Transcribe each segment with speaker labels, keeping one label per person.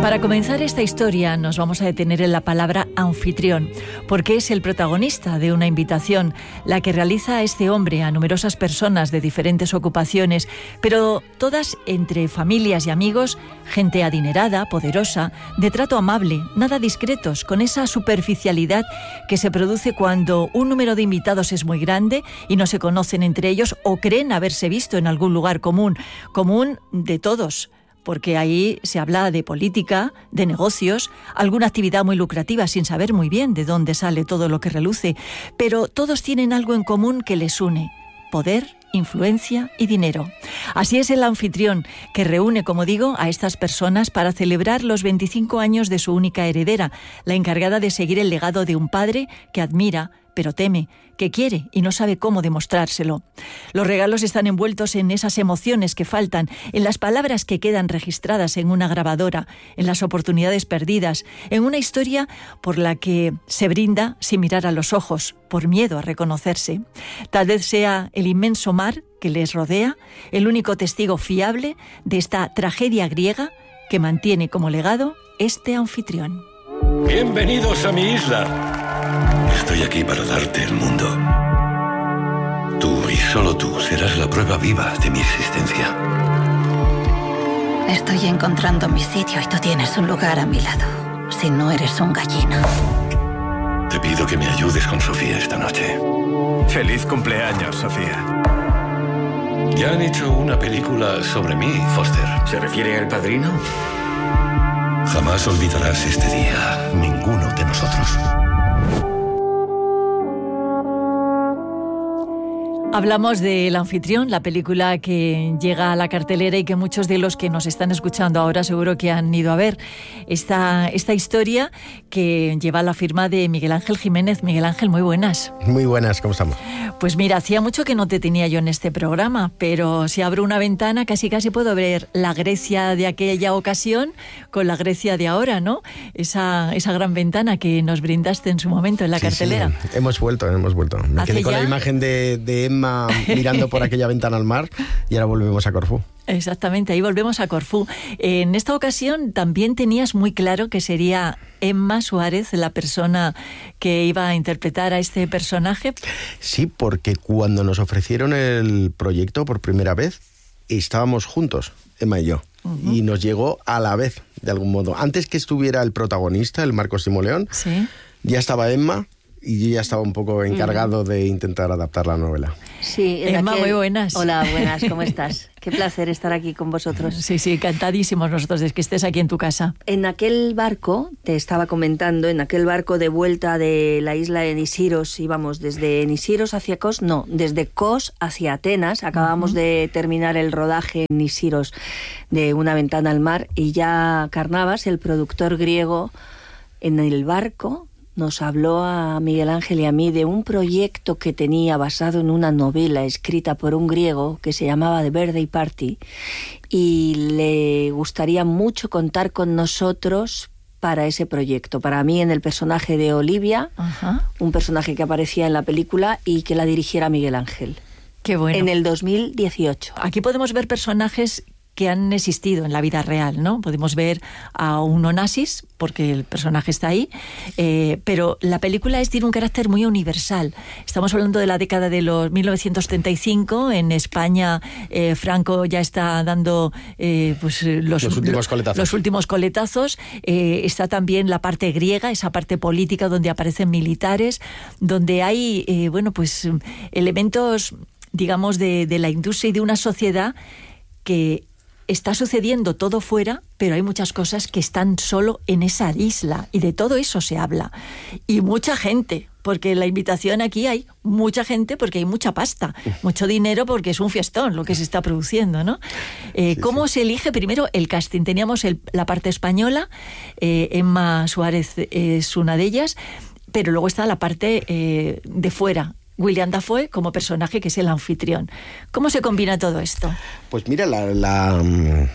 Speaker 1: Para comenzar esta historia nos vamos a detener en la palabra anfitrión, porque es el protagonista de una invitación, la que realiza este hombre a numerosas personas de diferentes ocupaciones, pero todas entre familias y amigos, gente adinerada, poderosa, de trato amable, nada discretos, con esa superficialidad que se produce cuando un número de invitados es muy grande y no se conocen entre ellos o creen haberse visto en algún lugar común de todos. Porque ahí se habla de política, de negocios, alguna actividad muy lucrativa sin saber muy bien de dónde sale todo lo que reluce, pero todos tienen algo en común que les une: poder, influencia y dinero. Así es el anfitrión, que reúne, como digo, a estas personas para celebrar los 25 años de su única heredera, la encargada de seguir el legado de un padre que admira, pero teme, que quiere y no sabe cómo demostrárselo. Los regalos están envueltos en esas emociones que faltan, en las palabras que quedan registradas en una grabadora, en las oportunidades perdidas, en una historia por la que se brinda sin mirar a los ojos, por miedo a reconocerse. Tal vez sea el inmenso mar que les rodea el único testigo fiable de esta tragedia griega que mantiene como legado este anfitrión.
Speaker 2: Bienvenidos a mi isla. Estoy aquí para darte el mundo. Tú y solo tú serás la prueba viva de mi existencia.
Speaker 3: Estoy encontrando mi sitio y tú tienes un lugar a mi lado. Si no eres un gallino.
Speaker 2: Te pido que me ayudes con Sofía esta noche.
Speaker 4: Feliz cumpleaños, Sofía.
Speaker 2: Ya han hecho una película sobre mí, Foster.
Speaker 5: ¿Se refiere al padrino?
Speaker 2: Jamás olvidarás este día, ninguno de nosotros.
Speaker 1: Hablamos de El anfitrión, la película que llega a la cartelera y que muchos de los que nos están escuchando ahora seguro que han ido a ver. Esta historia que lleva la firma de Miguel Ángel Jiménez. Miguel Ángel, muy buenas.
Speaker 6: Muy buenas, ¿cómo estamos?
Speaker 1: Pues mira, hacía mucho que no te tenía yo en este programa, pero si abro una ventana casi puedo ver la Grecia de aquella ocasión con la Grecia de ahora, ¿no? Esa gran ventana que nos brindaste en su momento en la cartelera.
Speaker 6: Sí. Hemos vuelto. Me quedé con la imagen de Emma mirando por aquella ventana al mar y ahora volvemos a Corfú.
Speaker 1: Exactamente, ahí volvemos a Corfú. En esta ocasión también tenías muy claro que sería Emma Suárez la persona que iba a interpretar a este personaje.
Speaker 6: Sí, porque cuando nos ofrecieron el proyecto por primera vez, estábamos juntos, Emma y yo. Uh-huh. Y nos llegó a la vez, de algún modo. Antes que estuviera el protagonista, el Marcos Simoleón, ¿sí? Ya estaba Emma. Y yo ya estaba un poco encargado de intentar adaptar la novela.
Speaker 3: Sí,
Speaker 1: Emma, muy buenas.
Speaker 3: Hola, buenas, ¿cómo estás? Qué placer estar aquí con vosotros.
Speaker 1: Sí, encantadísimos nosotros de que estés aquí en tu casa.
Speaker 3: En aquel barco, te estaba comentando, en aquel barco de vuelta de la isla de Nisiros, íbamos desde Nisiros hacia Kos, no, desde Kos hacia Atenas. Acabamos de terminar el rodaje en Nisiros de Una ventana al mar y ya Carnavas, el productor griego, en el barco nos habló a Miguel Ángel y a mí de un proyecto que tenía basado en una novela escrita por un griego que se llamaba The Birthday Party y le gustaría mucho contar con nosotros para ese proyecto. Para mí en el personaje de Olivia, un personaje que aparecía en la película y que la dirigiera Miguel Ángel.
Speaker 1: Qué bueno.
Speaker 3: En el 2018.
Speaker 1: Aquí podemos ver personajes que han existido en la vida real, ¿no? Podemos ver a un Onassis, porque el personaje está ahí, pero la película tiene un carácter muy universal. Estamos hablando de la década de los 1935, en España Franco ya está dando los últimos coletazos. Está también la parte griega, esa parte política donde aparecen militares, donde hay elementos, digamos, de la industria y de una sociedad que está sucediendo todo fuera, pero hay muchas cosas que están solo en esa isla y de todo eso se habla. Y mucha gente, porque la invitación aquí hay mucha gente porque hay mucha pasta, mucho dinero porque es un fiestón lo que se está produciendo, ¿no? ¿Cómo se elige primero el casting? Teníamos la parte española, Emma Suárez es una de ellas, pero luego está la parte de fuera. William Dafoe como personaje que es el anfitrión. ¿Cómo se combina todo esto?
Speaker 6: Pues mira,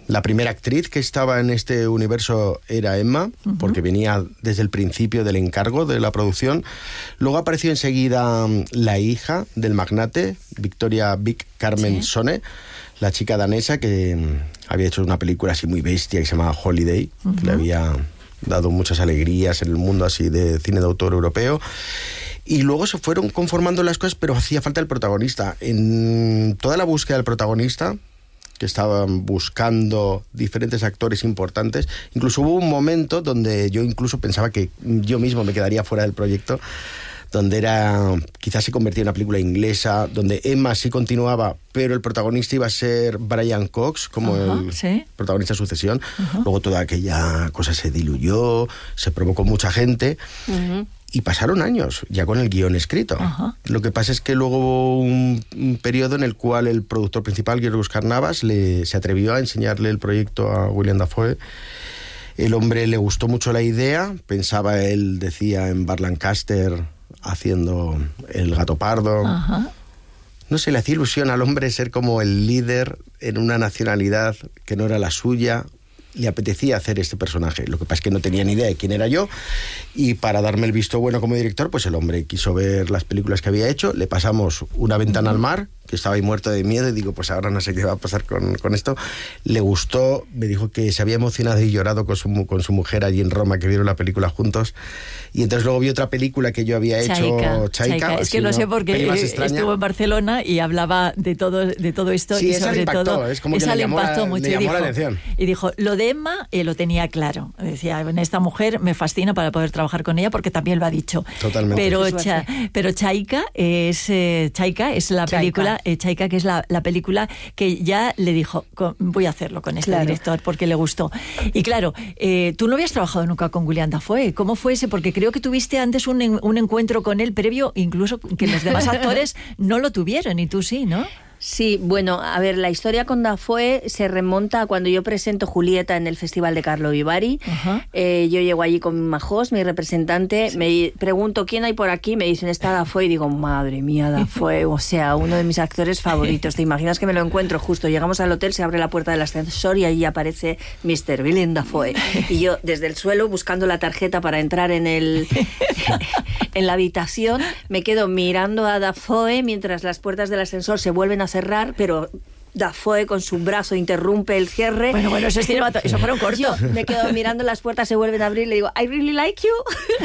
Speaker 6: La primera actriz que estaba en este universo era Emma, porque venía desde el principio del encargo de la producción. Luego apareció enseguida la hija del magnate, Victoria Vic Carmen Sone, la chica danesa que había hecho una película así muy bestia que se llamaba Holiday, que le había dado muchas alegrías en el mundo así de cine de autor europeo. Y luego se fueron conformando las cosas, pero hacía falta el protagonista. En toda la búsqueda del protagonista, que estaban buscando diferentes actores importantes, incluso hubo un momento donde yo incluso pensaba que yo mismo me quedaría fuera del proyecto, donde quizás se convertía en una película inglesa, donde Emma sí continuaba, pero el protagonista iba a ser Brian Cox, como el protagonista de Sucesión. Luego toda aquella cosa se diluyó, se provocó mucha gente, y pasaron años ya con el guión escrito. Lo que pasa es que luego hubo un periodo en el cual el productor principal, Giorgos Karnavas, se atrevió a enseñarle el proyecto a William Dafoe. El hombre le gustó mucho la idea, pensaba él, decía, en Burt Lancaster haciendo el Gato Pardo. No sé, le hacía ilusión al hombre ser como el líder en una nacionalidad que no era la suya. Le apetecía hacer este personaje. Lo que pasa es que no tenía ni idea de quién era yo, y para darme el visto bueno como director, pues el hombre quiso ver las películas que había hecho. Le pasamos Una ventana al mar, que estaba ahí muerto de miedo, y digo, pues ahora no sé qué va a pasar con esto. Le gustó, me dijo que se había emocionado y llorado con su mujer allí en Roma, que vieron la película juntos. Y entonces luego vi otra película que yo había hecho, Chaika.
Speaker 1: Es que lo sé porque estuvo en Barcelona y hablaba de todo esto, y sobre todo
Speaker 6: es como que le llamó la atención.
Speaker 1: Y dijo, lo de Emma lo tenía claro. Decía, esta mujer me fascina para poder trabajar con ella, porque también lo ha dicho.
Speaker 6: Totalmente.
Speaker 1: Pero Chaika es la película, Chaika, que es la película que ya le dijo, voy a hacerlo con este director, porque le gustó. Y claro, tú no habías trabajado nunca con William Dafoe. ¿Cómo fue ese? Porque creo que tuviste antes un encuentro con él previo, incluso que los demás actores no lo tuvieron, y tú sí, ¿no?
Speaker 3: Sí, bueno, a ver, la historia con Dafoe se remonta a cuando yo presento Julieta en el Festival de Carlo Vivari. Yo llego allí con Majós, mi representante, me pregunto quién hay por aquí, me dicen, está Dafoe, y digo, madre mía, Dafoe, o sea, uno de mis actores favoritos. ¿Te imaginas que me lo encuentro justo? Llegamos al hotel, se abre la puerta del ascensor y ahí aparece Mr. Willem Dafoe. Y yo, desde el suelo, buscando la tarjeta para entrar en la habitación, me quedo mirando a Dafoe mientras las puertas del ascensor se vuelven a cerrar, pero Dafoe con su brazo interrumpe el cierre.
Speaker 1: Bueno, eso es cinematográfico, eso fueron corto.
Speaker 3: Yo me quedo mirando, las puertas se vuelven a abrir, y le digo, I really like you.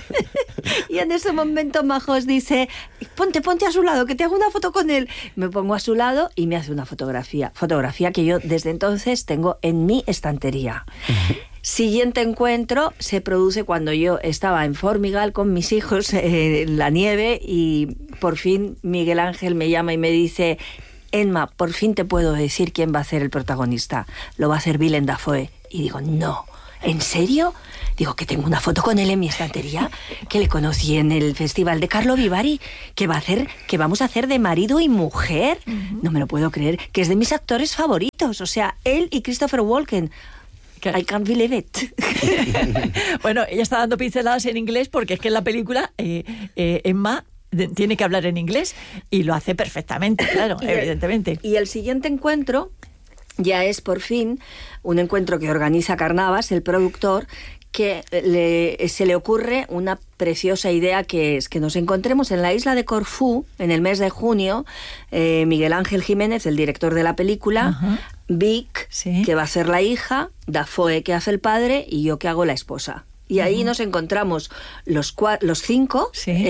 Speaker 3: Y en ese momento Majos dice, ponte a su lado, que te hago una foto con él. Me pongo a su lado y me hace una fotografía que yo desde entonces tengo en mi estantería. Siguiente encuentro se produce cuando yo estaba en Formigal con mis hijos en la nieve, y por fin Miguel Ángel me llama y me dice, Emma, por fin te puedo decir quién va a ser el protagonista. Lo va a hacer Willem Dafoe. Y digo, no, ¿en serio? Digo, que tengo una foto con él en mi estantería, que le conocí en el Festival de Carlo Vivari, que vamos a hacer de marido y mujer. No me lo puedo creer, que es de mis actores favoritos. O sea, él y Christopher Walken. I can't believe it.
Speaker 1: Bueno, ella está dando pinceladas en inglés, porque es que en la película Emma tiene que hablar en inglés y lo hace perfectamente, claro, evidentemente.
Speaker 3: Y el siguiente encuentro ya es por fin un encuentro que organiza Karnavas, el productor, que se le ocurre una preciosa idea, que es que nos encontremos en la isla de Corfú en el mes de junio, Miguel Ángel Jiménez, el director de la película, Vic, que va a ser la hija, Dafoe, que hace el padre, y yo, que hago la esposa. Y ahí nos encontramos los cinco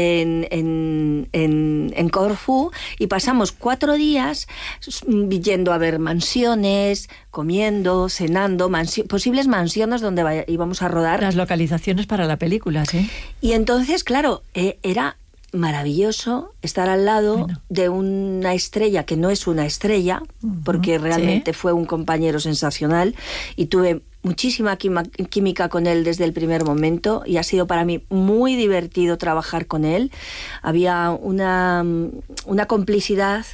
Speaker 3: en Corfú, y pasamos 4 días yendo a ver mansiones, comiendo, cenando, posibles mansiones donde íbamos a rodar.
Speaker 1: Las localizaciones para la película, sí.
Speaker 3: Y entonces, claro, era maravilloso estar al lado de una estrella que no es una estrella, porque realmente fue un compañero sensacional, y tuve muchísima química con él desde el primer momento, y ha sido para mí muy divertido trabajar con él. Había una complicidad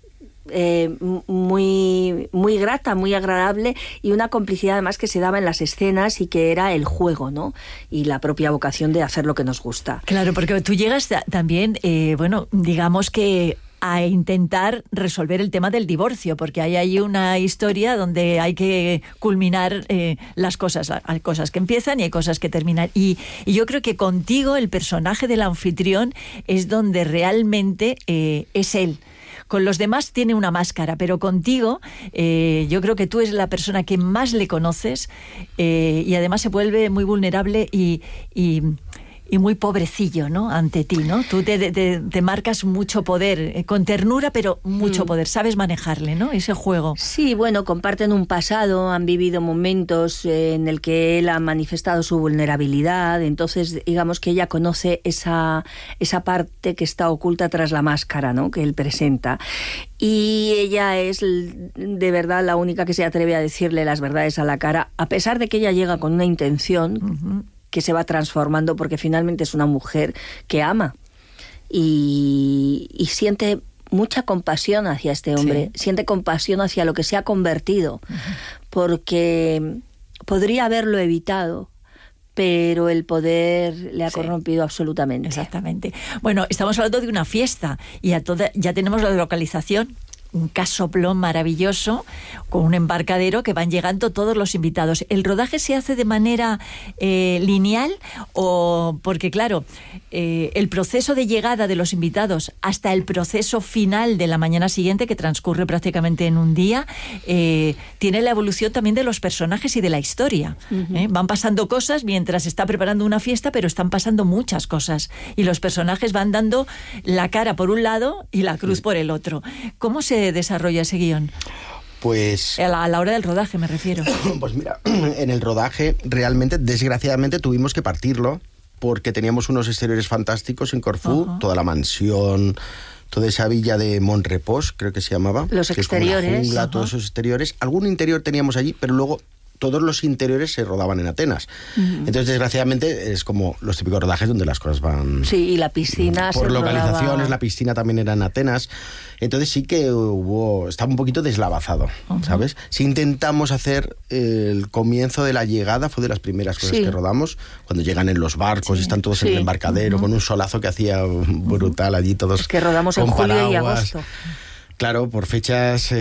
Speaker 3: muy, muy grata, muy agradable, y una complicidad además que se daba en las escenas, y que era el juego, ¿no? Y la propia vocación de hacer lo que nos gusta.
Speaker 1: Claro, porque tú llegas también, bueno, digamos que a intentar resolver el tema del divorcio, porque hay ahí una historia donde hay que culminar las cosas. Hay cosas que empiezan y hay cosas que terminan. Y yo creo que contigo el personaje del anfitrión es donde realmente es él. Con los demás tiene una máscara, pero contigo yo creo que tú eres la persona que más le conoces y además se vuelve muy vulnerable y muy pobrecillo, ¿no? Ante ti, ¿no? Tú te marcas mucho poder, con ternura, pero mucho poder. Sabes manejarle, ¿no? Ese juego.
Speaker 3: Sí, bueno, comparten un pasado, han vivido momentos en el que él ha manifestado su vulnerabilidad, entonces digamos que ella conoce esa parte que está oculta tras la máscara, ¿no? Que él presenta. Y ella es de verdad la única que se atreve a decirle las verdades a la cara, a pesar de que ella llega con una intención que se va transformando, porque finalmente es una mujer que ama y siente mucha compasión hacia este hombre, siente compasión hacia lo que se ha convertido, porque podría haberlo evitado, pero el poder le ha corrompido absolutamente.
Speaker 1: Exactamente. Bueno, estamos hablando de una fiesta y ya tenemos la localización. Un casoplón maravilloso con un embarcadero que van llegando todos los invitados. ¿El rodaje se hace de manera lineal o porque claro, el proceso de llegada de los invitados hasta el proceso final de la mañana siguiente, que transcurre prácticamente en un día, tiene la evolución también de los personajes y de la historia? Van pasando cosas mientras se está preparando una fiesta, pero están pasando muchas cosas y los personajes van dando la cara por un lado y la cruz por el otro. ¿Cómo se desarrolla ese guión?
Speaker 6: Pues...
Speaker 1: A la hora del rodaje me refiero.
Speaker 6: Pues mira, en el rodaje realmente, desgraciadamente, tuvimos que partirlo porque teníamos unos exteriores fantásticos en Corfú, toda la mansión, toda esa villa de Montrepós, creo que se llamaba.
Speaker 3: Los exteriores.
Speaker 6: Es como una jungla, todos esos exteriores. Algún interior teníamos allí, pero luego todos los interiores se rodaban en Atenas. Entonces, desgraciadamente, es como los típicos rodajes donde las cosas van...
Speaker 3: Sí, y la piscina
Speaker 6: por
Speaker 3: se
Speaker 6: localizaciones,
Speaker 3: rodaba...
Speaker 6: la piscina también era en Atenas. Entonces sí que estaba un poquito deslavazado, ¿sabes? Si intentamos hacer el comienzo de la llegada, fue de las primeras cosas que rodamos, cuando llegan en los barcos y están todos en el embarcadero, con un solazo que hacía brutal allí, todos...
Speaker 3: Es que rodamos en julio y agosto.
Speaker 6: Claro, por fechas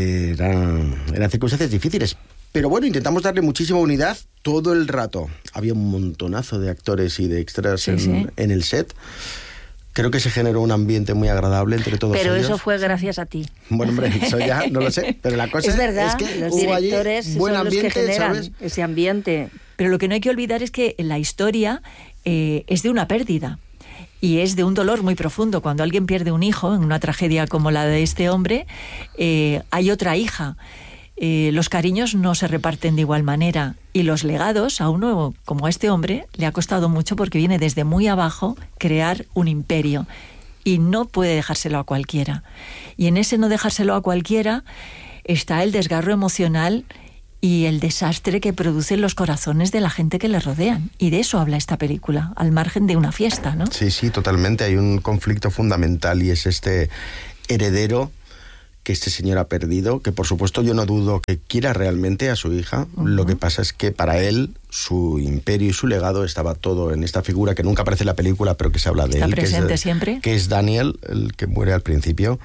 Speaker 6: eran circunstancias difíciles. Pero bueno, intentamos darle muchísima unidad todo el rato. Había un montonazo de actores y de extras en el set. Creo que se generó un ambiente muy agradable entre todos ellos.
Speaker 3: Pero eso fue gracias a ti.
Speaker 6: Bueno, hombre, eso ya no lo sé. Pero la cosa
Speaker 3: es verdad,
Speaker 6: es que
Speaker 3: los
Speaker 6: hubo
Speaker 3: directores
Speaker 6: allí buen
Speaker 3: son
Speaker 6: ambiente,
Speaker 3: los que generan,
Speaker 6: ¿sabes?
Speaker 3: Ese ambiente.
Speaker 1: Pero lo que no hay que olvidar es que la historia es de una pérdida. Y es de un dolor muy profundo. Cuando alguien pierde un hijo, en una tragedia como la de este hombre, hay otra hija. Los cariños no se reparten de igual manera y los legados a uno como a este hombre le ha costado mucho porque viene desde muy abajo crear un imperio y no puede dejárselo a cualquiera. Y en ese no dejárselo a cualquiera está el desgarro emocional y el desastre que producen los corazones de la gente que le rodean. Y de eso habla esta película, al margen de una fiesta, ¿no?
Speaker 6: Sí, sí, totalmente. Hay un conflicto fundamental y es este heredero que este señor ha perdido, que por supuesto yo no dudo que quiera realmente a su hija. Lo que pasa es que para él su imperio y su legado estaba todo en esta figura que nunca aparece en la película, pero que se habla de él.
Speaker 1: Está presente siempre.
Speaker 6: Que es Daniel, el que muere al principio.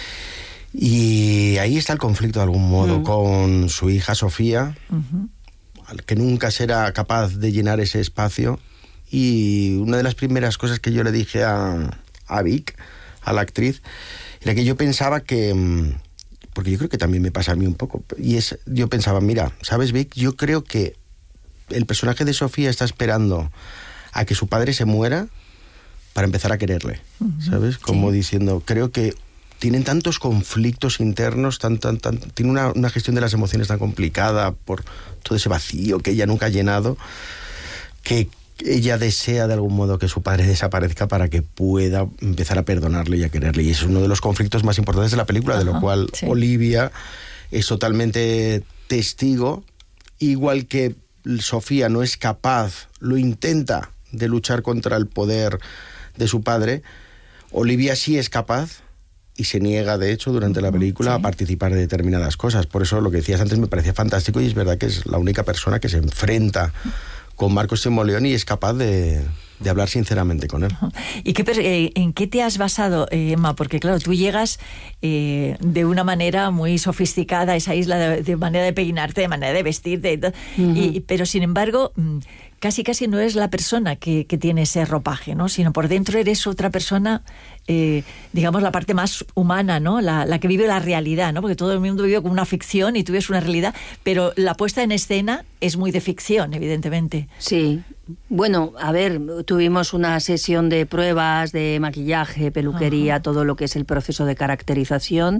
Speaker 6: Y ahí está el conflicto de algún modo con su hija Sofía, que nunca será capaz de llenar ese espacio. Y una de las primeras cosas que yo le dije a Vic, a la actriz, era que yo pensaba que, porque yo creo que también me pasa a mí un poco, y yo pensaba, mira, ¿sabes, Vic? Yo creo que el personaje de Sofía está esperando a que su padre se muera para empezar a quererle, ¿sabes? Como diciendo, creo que tienen tantos conflictos internos, tiene una gestión de las emociones tan complicada por todo ese vacío que ella nunca ha llenado, que ella desea de algún modo que su padre desaparezca para que pueda empezar a perdonarle y a quererle. Y es uno de los conflictos más importantes de la película, de lo cual Olivia es totalmente testigo, igual que Sofía no es capaz, lo intenta, de luchar contra el poder de su padre. Olivia sí es capaz y se niega, de hecho, durante la película a participar de determinadas cosas. Por eso lo que decías antes me parecía fantástico y es verdad que es la única persona que se enfrenta con Marcos Timoleón y es capaz de de hablar sinceramente con él.
Speaker 1: ¿Y en qué te has basado, Emma? Porque claro, tú llegas de una manera muy sofisticada a esa isla, de manera de peinarte, de manera de vestirte, pero sin embargo casi no eres la persona que tiene ese ropaje, ¿no? Sino por dentro eres otra persona, digamos, la parte más humana, ¿no? La que vive la realidad, ¿no? Porque todo el mundo vive con una ficción y tú vives una realidad, pero la puesta en escena es muy de ficción, evidentemente.
Speaker 3: Sí. Bueno, a ver, tuvimos una sesión de pruebas de maquillaje, peluquería, todo lo que es el proceso de caracterización.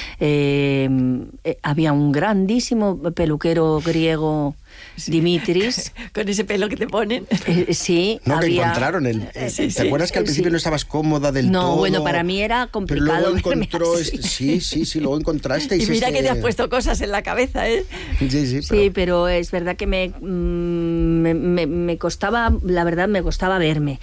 Speaker 3: Había un grandísimo peluquero griego, Dimitris.
Speaker 1: Con ese pelo que te ponen.
Speaker 3: Sí.
Speaker 6: No,
Speaker 3: había...
Speaker 6: que encontraron. ¿Te acuerdas que al principio no estabas cómoda del todo?
Speaker 3: No, bueno, para mí era complicado.
Speaker 6: Pero luego encontró... Sí, luego encontraste.
Speaker 1: Y mira que te has puesto cosas en la cabeza, ¿eh?
Speaker 3: Sí, pero es verdad que me costaba, la verdad, me costaba verme.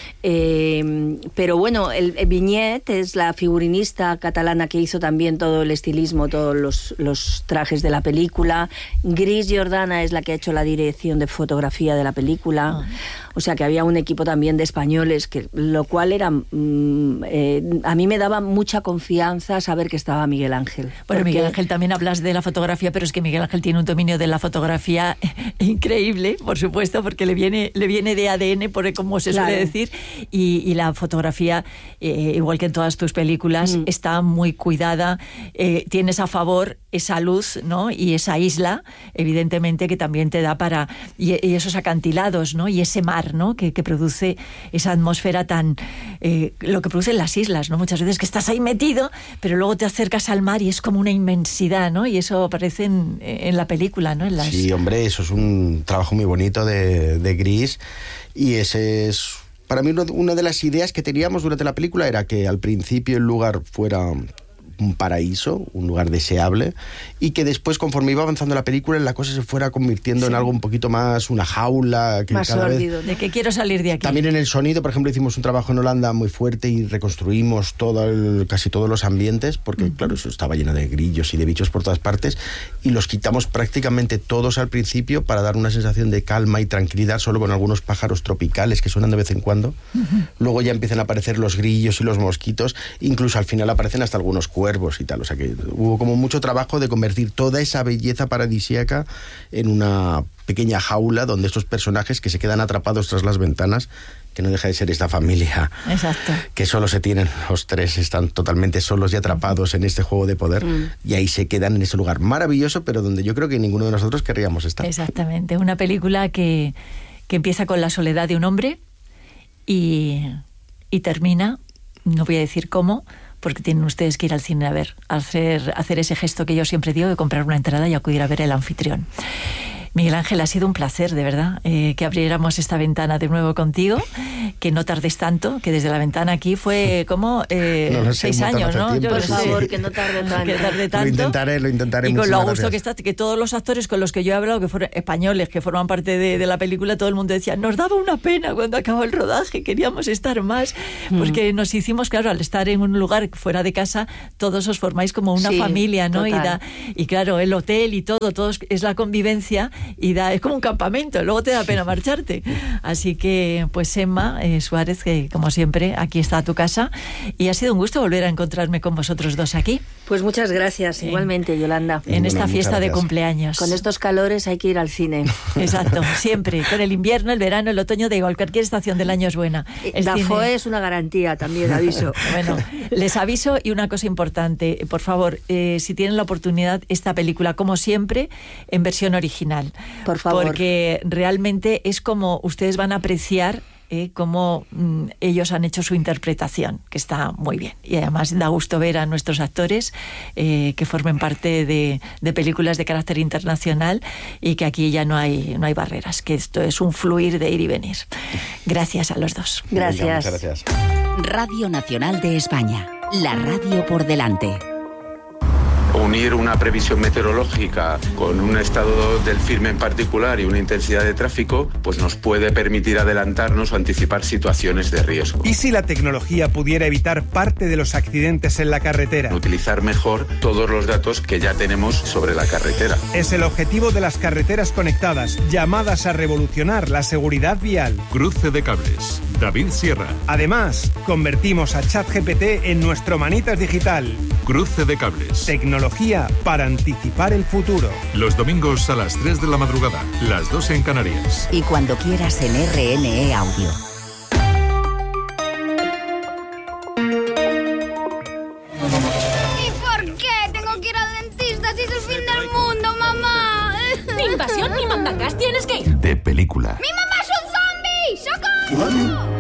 Speaker 3: Pero bueno, el Vinyet es la figurinista catalana que hizo también todo el estilismo, todos los trajes de la película. Gris Jordana es la que ha hecho la dirección de fotografía de la película. O sea que había un equipo también de españoles, lo cual era a mí me daba mucha confianza saber que estaba Miguel Ángel.
Speaker 1: Bueno, Miguel Ángel, también hablas de la fotografía, pero es que Miguel Ángel tiene un dominio de la fotografía increíble, por supuesto, porque le viene de ADN, como se suele decir, y la fotografía, igual que en todas tus películas, está muy cuidada. Tienes a favor esa luz, ¿no? Y esa isla, evidentemente, que también te da para... Y esos acantilados, ¿no? Y ese mar, ¿no? Que produce esa atmósfera tan... lo que producen las islas, ¿no? Muchas veces que estás ahí metido, pero luego te acercas al mar y es como una inmensidad, ¿no? Y eso aparece en la película, ¿no?
Speaker 6: Sí, hombre, eso es un trabajo muy bonito de Gris, y ese es... Para mí una de las ideas que teníamos durante la película era que al principio el lugar fuera un paraíso, un lugar deseable, y que después, conforme iba avanzando la película, la cosa se fuera convirtiendo en algo un poquito más, una jaula, que
Speaker 3: más
Speaker 6: cada
Speaker 3: sórdido,
Speaker 6: vez...
Speaker 1: De que quiero salir de aquí.
Speaker 6: También en el sonido, por ejemplo, hicimos un trabajo en Holanda muy fuerte y reconstruimos casi todos los ambientes, porque claro, eso estaba lleno de grillos y de bichos por todas partes, y los quitamos prácticamente todos al principio para dar una sensación de calma y tranquilidad, solo con algunos pájaros tropicales que suenan de vez en cuando. Luego ya empiezan a aparecer los grillos y los mosquitos, incluso al final aparecen hasta algunos cuervos y tal. O sea que hubo como mucho trabajo de convertir toda esa belleza paradisíaca en una pequeña jaula donde estos personajes que se quedan atrapados tras las ventanas, que no deja de ser esta familia.
Speaker 1: Exacto. Que
Speaker 6: solo se tienen, los tres están totalmente solos y atrapados en este juego de poder, y ahí se quedan en ese lugar maravilloso, pero donde yo creo que ninguno de nosotros querríamos estar.
Speaker 1: Exactamente, una película que empieza con la soledad de un hombre y termina, no voy a decir cómo, porque tienen ustedes que ir al cine a ver, hacer ese gesto que yo siempre digo, de comprar una entrada y acudir a ver El Anfitrión. Miguel Ángel, ha sido un placer, de verdad, que abriéramos esta ventana de nuevo contigo, que no tardes tanto, que desde la ventana aquí fue como 6 años, ¿no?
Speaker 3: Por favor, que no tarde tanto.
Speaker 6: Lo intentaré.
Speaker 1: Y con lo a gusto que estás, que todos los actores con los que yo he hablado, que fueron españoles, que forman parte de la película, todo el mundo decía, nos daba una pena cuando acabó el rodaje, queríamos estar más, porque nos hicimos, claro, al estar en un lugar fuera de casa, todos os formáis como una familia, ¿no? Y claro, el hotel y todo es la convivencia, y es como un campamento, luego te da pena marcharte. Así que, pues Emma Suárez, que como siempre, aquí está a tu casa, y ha sido un gusto volver a encontrarme con vosotros dos aquí.
Speaker 3: Pues muchas gracias, igualmente, Yolanda.
Speaker 1: En esta fiesta de cumpleaños.
Speaker 3: Con estos calores hay que ir al cine.
Speaker 1: Exacto, siempre. Con el invierno, el verano, el otoño, da igual, cualquier estación del año es buena.
Speaker 3: Dafoe es una garantía, también aviso.
Speaker 1: Bueno, les aviso, y una cosa importante, por favor, si tienen la oportunidad, esta película, como siempre, en versión original.
Speaker 3: Por favor.
Speaker 1: Porque realmente es como ustedes van a apreciar cómo ellos han hecho su interpretación, que está muy bien. Y además da gusto ver a nuestros actores que formen parte de películas de carácter internacional, y que aquí ya no hay barreras, que esto es un fluir de ir y venir. Gracias a los dos.
Speaker 3: Gracias.
Speaker 6: Muchas gracias.
Speaker 5: Radio Nacional de España, la radio por delante.
Speaker 7: Unir una previsión meteorológica con un estado del firme en particular y una intensidad de tráfico, pues nos puede permitir adelantarnos o anticipar situaciones de riesgo.
Speaker 8: ¿Y si la tecnología pudiera evitar parte de los accidentes en la carretera?
Speaker 7: Utilizar mejor todos los datos que ya tenemos sobre la carretera.
Speaker 8: Es el objetivo de las carreteras conectadas, llamadas a revolucionar la seguridad vial.
Speaker 9: Cruce de cables. David Sierra.
Speaker 8: Además, convertimos a ChatGPT en nuestro manitas digital.
Speaker 9: Cruce de cables.
Speaker 8: Tecnología para anticipar el futuro.
Speaker 9: Los domingos a las 3 de la madrugada, las 2 en Canarias.
Speaker 5: Y cuando quieras en RNE Audio.
Speaker 10: ¿Y por qué tengo que ir al dentista si es el fin del mundo, mamá?
Speaker 11: Ni invasión ni mandangas, tienes que ir.
Speaker 9: De película.
Speaker 10: ¡Mi mamá es un zombie! ¡Socorro!